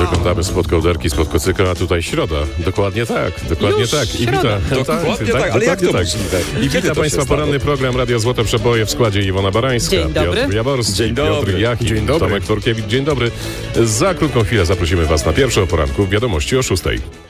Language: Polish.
kątamy spod kołderki, spod kocyka, a tutaj środa. Dokładnie tak, dokładnie Już tak. I środa. Dokładnie tak, ale jak to możliwe? I Kiedy wita to się Państwa stało? poranny program Radio Złote Przeboje w składzie Iwona Barańska, Dzień dobry. Piotr Jaworski, Dzień dobry. Piotr Jachim, Dzień dobry. Tomek Tworkiewicz. Dzień dobry. Za krótką chwilę zaprosimy Was na pierwsze o poranku wiadomości o 6:00.